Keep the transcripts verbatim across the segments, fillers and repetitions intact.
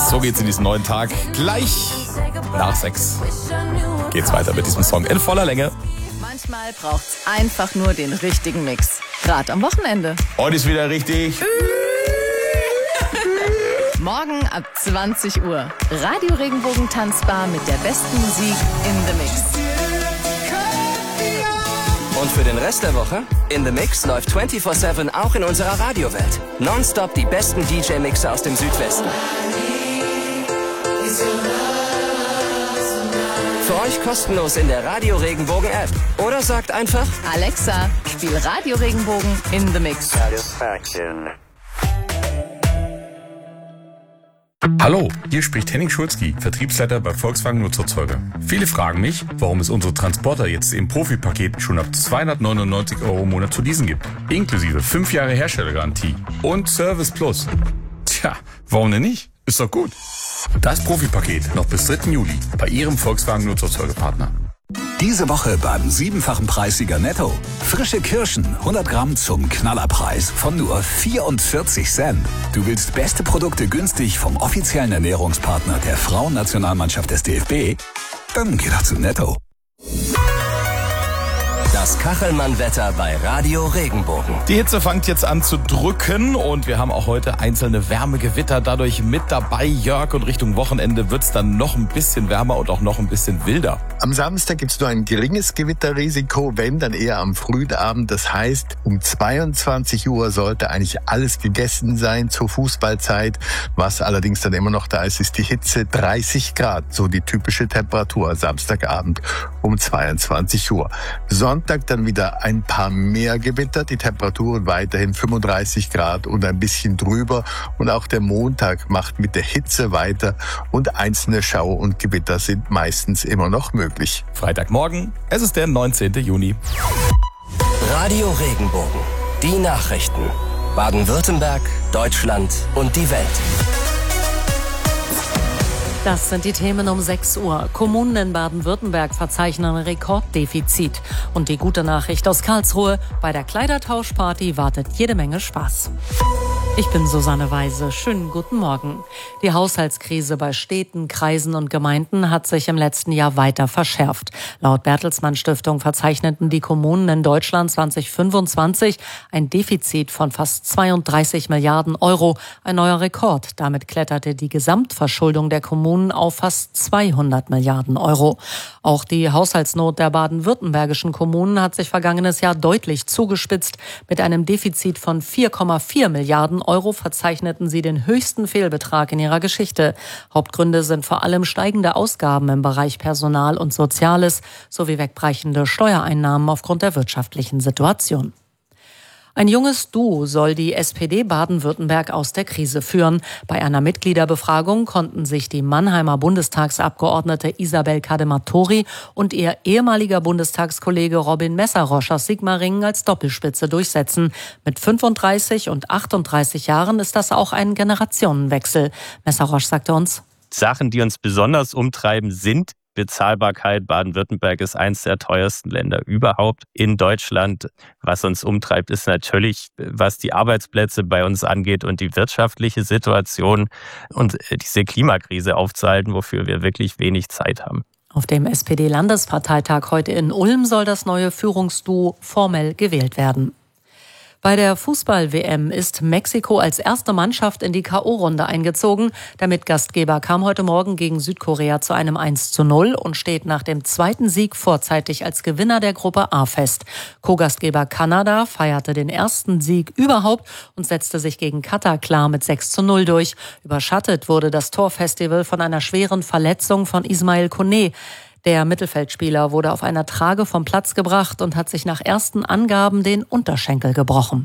So geht's in diesen neuen Tag. Gleich nach sechs geht's weiter mit diesem Song in voller Länge. Manchmal braucht's einfach nur den richtigen Mix. Gerade am Wochenende. Heute ist wieder richtig. Morgen ab zwanzig Uhr. Radio Regenbogen Tanzbar mit der besten Musik in the Mix. Und für den Rest der Woche? In the Mix läuft vierundzwanzig sieben auch in unserer Radiowelt. Nonstop die besten D J-Mixer aus dem Südwesten. Für euch kostenlos in der Radio Regenbogen App. Oder sagt einfach: Alexa, spiel Radio Regenbogen in the Mix. Satisfaction. Hallo, hier spricht Henning Schulzki, Vertriebsleiter bei Volkswagen Nutzerzeuger. Viele fragen mich, warum es unsere Transporter jetzt im Profipaket schon ab zweihundertneunundneunzig Euro im Monat zu leasen gibt. Inklusive fünf Jahre Herstellergarantie und Service Plus. Tja, warum denn nicht? Ist doch gut. Das Profipaket noch bis dritten Juli bei Ihrem Volkswagen Nutzerzeugerpartner. Diese Woche beim siebenfachen Preissieger Netto. Frische Kirschen, hundert Gramm zum Knallerpreis von nur vierundvierzig Cent. Du willst beste Produkte günstig vom offiziellen Ernährungspartner der Frauennationalmannschaft des D F B? Dann geh doch zu Netto. Das Kachelmann-Wetter bei Radio Regenbogen. Die Hitze fängt jetzt an zu drücken und wir haben auch heute einzelne Wärmegewitter dadurch mit dabei. Jörg, und Richtung Wochenende wird's dann noch ein bisschen wärmer und auch noch ein bisschen wilder. Am Samstag gibt's nur ein geringes Gewitterrisiko, wenn dann eher am frühen Abend. Das heißt, um zweiundzwanzig Uhr sollte eigentlich alles gegessen sein zur Fußballzeit. Was allerdings dann immer noch da ist, ist die Hitze, dreißig Grad, so die typische Temperatur Samstagabend um zweiundzwanzig Uhr. Sonntag dann wieder ein paar mehr Gewitter, die Temperaturen weiterhin fünfunddreißig Grad und ein bisschen drüber. Und auch der Montag macht mit der Hitze weiter und einzelne Schauer und Gewitter sind meistens immer noch möglich. Freitagmorgen, es ist der neunzehnten Juni. Radio Regenbogen. Die Nachrichten. Baden-Württemberg, Deutschland und die Welt. Das sind die Themen um sechs Uhr. Kommunen in Baden-Württemberg verzeichnen Rekorddefizit. Und die gute Nachricht aus Karlsruhe: Bei der Kleidertauschparty wartet jede Menge Spaß. Ich bin Susanne Weise. Schönen guten Morgen. Die Haushaltskrise bei Städten, Kreisen und Gemeinden hat sich im letzten Jahr weiter verschärft. Laut Bertelsmann Stiftung verzeichneten die Kommunen in Deutschland zwanzig fünfundzwanzig ein Defizit von fast zweiunddreißig Milliarden Euro. Ein neuer Rekord. Damit kletterte die Gesamtverschuldung der Kommunen auf fast zweihundert Milliarden Euro. Auch die Haushaltsnot der baden-württembergischen Kommunen hat sich vergangenes Jahr deutlich zugespitzt. Mit einem Defizit von vier Komma vier Milliarden Euro verzeichneten sie den höchsten Fehlbetrag in ihrer Geschichte. Hauptgründe sind vor allem steigende Ausgaben im Bereich Personal und Soziales sowie wegbrechende Steuereinnahmen aufgrund der wirtschaftlichen Situation. Ein junges Duo soll die S P D Baden-Württemberg aus der Krise führen. Bei einer Mitgliederbefragung konnten sich die Mannheimer Bundestagsabgeordnete Isabel Kadematori und ihr ehemaliger Bundestagskollege Robin Messerrosch aus Sigmaringen als Doppelspitze durchsetzen. Mit fünfunddreißig und achtunddreißig Jahren ist das auch ein Generationenwechsel. Messerrosch sagte uns: Sachen, die uns besonders umtreiben, sind Bezahlbarkeit. Baden-Württemberg ist eines der teuersten Länder überhaupt in Deutschland. Was uns umtreibt, ist natürlich, was die Arbeitsplätze bei uns angeht und die wirtschaftliche Situation und diese Klimakrise aufzuhalten, wofür wir wirklich wenig Zeit haben. Auf dem S P D-Landesparteitag heute in Ulm soll das neue Führungsduo formell gewählt werden. Bei der Fußball-W M ist Mexiko als erste Mannschaft in die K O-Runde eingezogen. Der Mitgastgeber kam heute Morgen gegen Südkorea zu einem eins zu null und steht nach dem zweiten Sieg vorzeitig als Gewinner der Gruppe A fest. Co-Gastgeber Kanada feierte den ersten Sieg überhaupt und setzte sich gegen Katar klar mit sechs zu null durch. Überschattet wurde das Torfestival von einer schweren Verletzung von Ismail Koné. Der Mittelfeldspieler wurde auf einer Trage vom Platz gebracht und hat sich nach ersten Angaben den Unterschenkel gebrochen.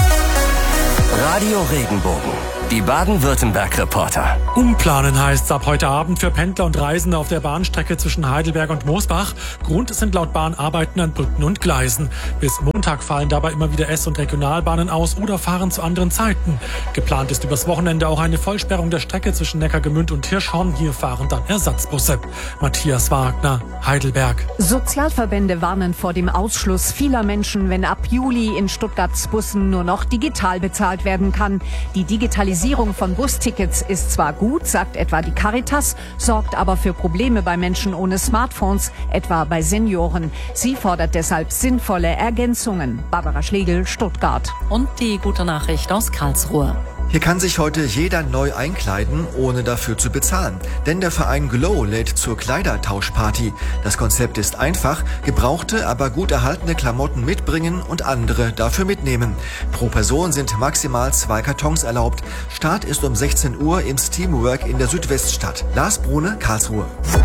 Radio Regenbogen. Die Baden-Württemberg-Reporter. Umplanen heißt's ab heute Abend für Pendler und Reisende auf der Bahnstrecke zwischen Heidelberg und Moosbach. Grund sind laut Bahn Arbeiten an Brücken und Gleisen. Bis Montag fallen dabei immer wieder S- und Regionalbahnen aus oder fahren zu anderen Zeiten. Geplant ist übers Wochenende auch eine Vollsperrung der Strecke zwischen Neckargemünd und Hirschhorn. Hier fahren dann Ersatzbusse. Matthias Wagner, Heidelberg. Sozialverbände warnen vor dem Ausschluss vieler Menschen, wenn ab Juli in Stuttgarts Bussen nur noch digital bezahlt werden kann. Die Digitalisierung Liberalisierung von Bustickets ist zwar gut, sagt etwa die Caritas, sorgt aber für Probleme bei Menschen ohne Smartphones, etwa bei Senioren. Sie fordert deshalb sinnvolle Ergänzungen. Barbara Schlegel, Stuttgart. Und die gute Nachricht aus Karlsruhe. Hier kann sich heute jeder neu einkleiden, ohne dafür zu bezahlen. Denn der Verein Glow lädt zur Kleidertauschparty. Das Konzept ist einfach: gebrauchte, aber gut erhaltene Klamotten mitbringen und andere dafür mitnehmen. Pro Person sind maximal zwei Kartons erlaubt. Start ist um sechzehn Uhr im Steamwork in der Südweststadt. Lars Brune, Karlsruhe.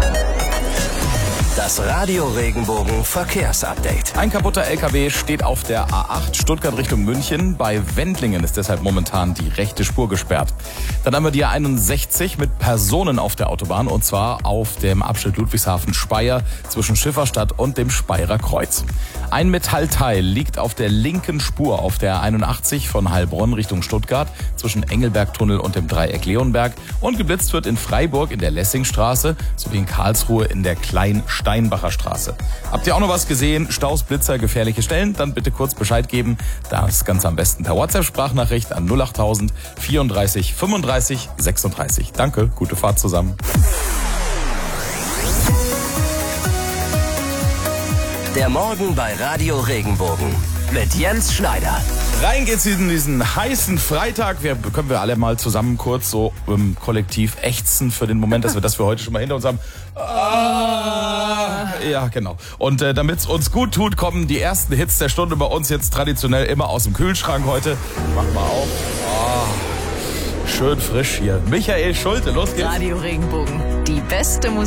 Das Radio Regenbogen Verkehrsupdate. Ein kaputter L K W steht auf der A acht Stuttgart Richtung München. Bei Wendlingen ist deshalb momentan die rechte Spur gesperrt. Dann haben wir die A einundsechzig mit Personen auf der Autobahn, und zwar auf dem Abschnitt Ludwigshafen-Speyer zwischen Schifferstadt und dem Speyerer Kreuz. Ein Metallteil liegt auf der linken Spur auf der A einundachtzig von Heilbronn Richtung Stuttgart zwischen Engelbergtunnel und dem Dreieck Leonberg, und geblitzt wird in Freiburg in der Lessingstraße sowie in Karlsruhe in der Klein-Steinbacher Straße. Habt ihr auch noch was gesehen? Staus, Blitzer, gefährliche Stellen? Dann bitte kurz Bescheid geben. Das Ganze am besten per WhatsApp-Sprachnachricht an null achttausend vierunddreißig fünfunddreißig sechsunddreißig. Danke, gute Fahrt zusammen. Der Morgen bei Radio Regenbogen mit Jens Schneider. Rein geht's in diesen heißen Freitag. Wir können wir alle mal zusammen kurz so ähm, kollektiv ächzen für den Moment, dass wir das für heute schon mal hinter uns haben. Ah, ja, genau. Und äh, damit es uns gut tut, kommen die ersten Hits der Stunde bei uns jetzt traditionell immer aus dem Kühlschrank heute. Mach mal auf. Ah, schön frisch hier. Michael Schulte, los geht's. Radio Regenbogen, die beste Musik.